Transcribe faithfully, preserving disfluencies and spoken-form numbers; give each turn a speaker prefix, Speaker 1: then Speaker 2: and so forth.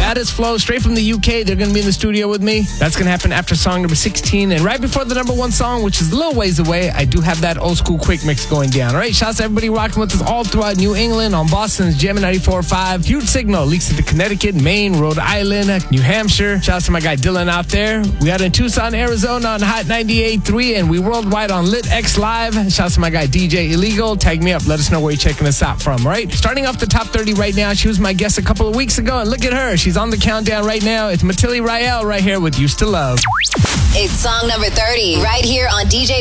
Speaker 1: Baddest Flow, straight from the U K. They're going to be in the studio with me. That's going to happen after song number sixteen. And right before the number one song, which is a little ways away, I do have that old school quick mix going down. All right, shouts to everybody rocking with us all throughout New England on Boston's Gem ninety-four point five. Huge signal leaks into Connecticut, Maine, Rhode Island, New Hampshire. Shouts to my guy Dylan out there. We out in Tucson, Arizona on Hot ninety-eight point three, and we worldwide on Lit X Live. Shouts to my guy D J Illegal. Tag me up. Let us know where you're checking us out from, all right? Starting off the top thirty right now, she was my guest a couple of weeks ago, and look at her. She's on the countdown right now. It's Matilly Rael right here with Used to Love.
Speaker 2: It's song number thirty right here on D J